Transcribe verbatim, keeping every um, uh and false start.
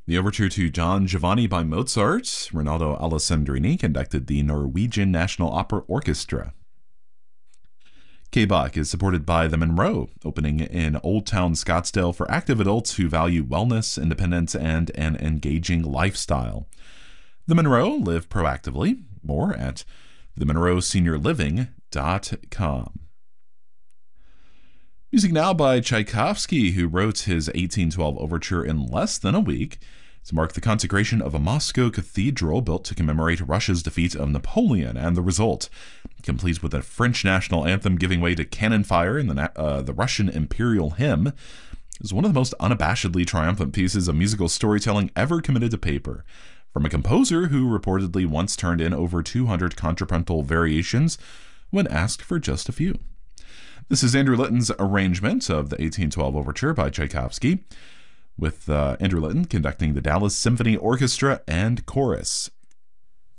The overture to Don Giovanni by Mozart, Ronaldo Alessandrini conducted the Norwegian National Opera Orchestra. K-Bach is supported by the Monroe, opening in Old Town Scottsdale for active adults who value wellness, independence, and an engaging lifestyle. The Monroe live proactively. More at the monroe senior living dot com. Music now by Tchaikovsky, who wrote his eighteen twelve overture in less than a week to mark the consecration of a Moscow cathedral built to commemorate Russia's defeat of Napoleon, and the result, complete with a French national anthem giving way to cannon fire and the, uh, the Russian imperial hymn, is one of the most unabashedly triumphant pieces of musical storytelling ever committed to paper, from a composer who reportedly once turned in over two hundred contrapuntal variations when asked for just a few. This is Andrew Litton's arrangement of the eighteen twelve Overture by Tchaikovsky, with uh, Andrew Litton conducting the Dallas Symphony Orchestra and Chorus.